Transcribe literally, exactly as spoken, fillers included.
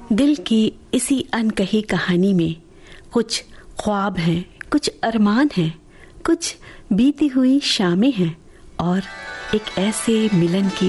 दिल की इसी अनकही कहानी में कुछ ख्वाब हैं, कुछ अरमान हैं, कुछ बीती हुई शामें हैं और एक ऐसे मिलन की